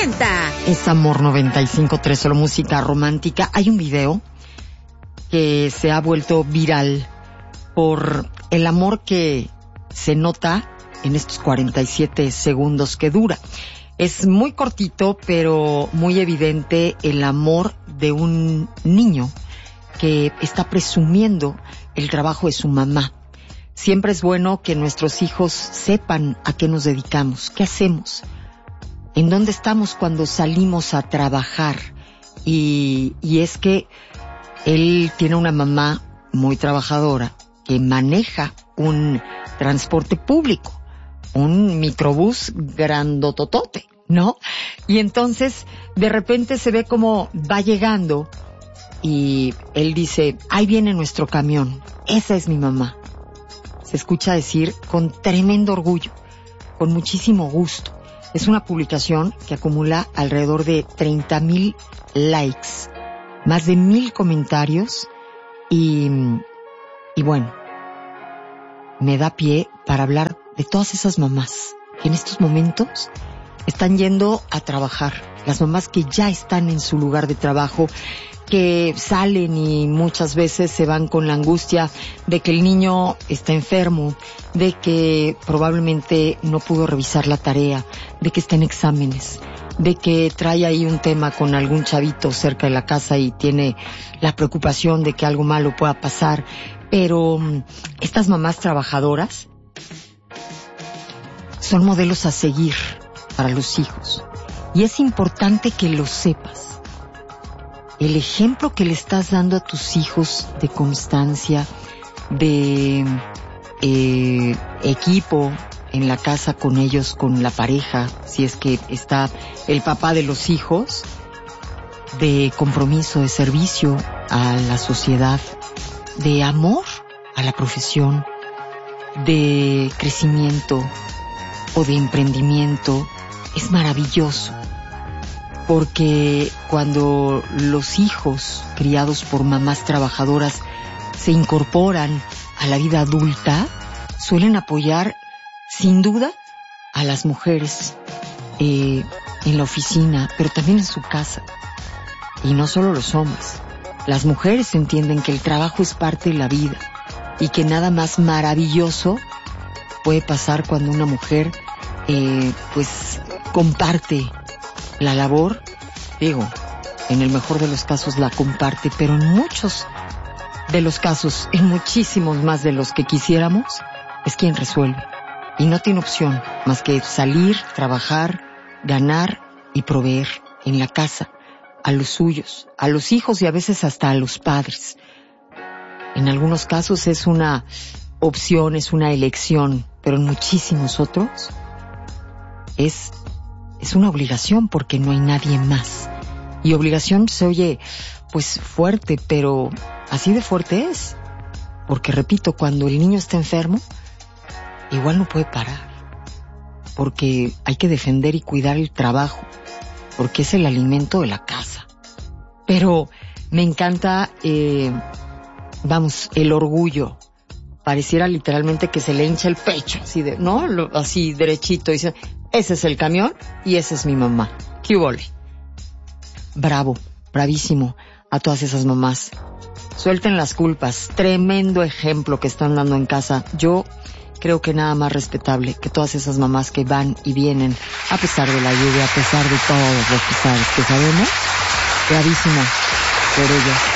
presenta. Es Amor 95.3, solo música romántica. Hay un video que se ha vuelto viral por el amor que se nota en estos 47 segundos que dura. Es muy cortito, pero muy evidente el amor de un niño que está presumiendo el trabajo de su mamá. Siempre es bueno que nuestros hijos sepan a qué nos dedicamos, qué hacemos, en dónde estamos cuando salimos a trabajar. Y es que él tiene una mamá muy trabajadora que maneja un transporte público, un microbús grandototote, ¿no? Y entonces de repente se ve como va llegando y él dice, ahí viene nuestro camión, esa es mi mamá. Se escucha decir con tremendo orgullo, con muchísimo gusto. Es una publicación que acumula alrededor de 30,000 likes, más de 1,000 comentarios y bueno, me da pie para hablar de todas esas mamás que en estos momentos están yendo a trabajar, las mamás que ya están en su lugar de trabajo, que salen y muchas veces se van con la angustia de que el niño está enfermo, de que probablemente no pudo revisar la tarea, de que está en exámenes, de que trae ahí un tema con algún chavito cerca de la casa y tiene la preocupación de que algo malo pueda pasar. Pero estas mamás trabajadoras son modelos a seguir para los hijos. Y es importante que lo sepas. El ejemplo que le estás dando a tus hijos de constancia, de equipo en la casa con ellos, con la pareja, si es que está el papá de los hijos, de compromiso, de servicio a la sociedad, de amor a la profesión, de crecimiento o de emprendimiento, es maravilloso. Porque cuando los hijos criados por mamás trabajadoras se incorporan a la vida adulta, suelen apoyar sin duda a las mujeres en la oficina, pero también en su casa. Y no solo los hombres. Las mujeres entienden que el trabajo es parte de la vida y que nada más maravilloso puede pasar cuando una mujer pues comparte la labor, digo, en el mejor de los casos la comparte, pero en muchos de los casos, en muchísimos más de los que quisiéramos, es quien resuelve. Y no tiene opción más que salir, trabajar, ganar y proveer en la casa, a los suyos, a los hijos y a veces hasta a los padres. En algunos casos es una opción, es una elección, pero en muchísimos otros es una obligación porque no hay nadie más. Y obligación se oye pues fuerte, pero así de fuerte es. Porque repito, cuando el niño está enfermo, igual no puede parar. Porque hay que defender y cuidar el trabajo, porque es el alimento de la casa. Pero me encanta, el orgullo. Pareciera literalmente que se le hincha el pecho, así de, ¿no? Así derechito, dice, ese es el camión y esa es mi mamá. ¡Qué hubole! Bravo, bravísimo a todas esas mamás. Suelten las culpas. Tremendo ejemplo que están dando en casa. Yo creo que nada más respetable que todas esas mamás que van y vienen a pesar de la lluvia, a pesar de todos los pesares que sabemos. Bravísimo por ellas.